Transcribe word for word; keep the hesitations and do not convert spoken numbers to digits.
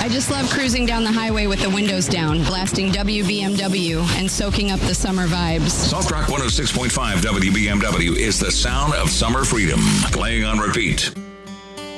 I just love cruising down the highway with the windows down, blasting W B M W and soaking up the summer vibes. Soft Rock one oh six point five W B M W is the sound of summer freedom. Playing on repeat.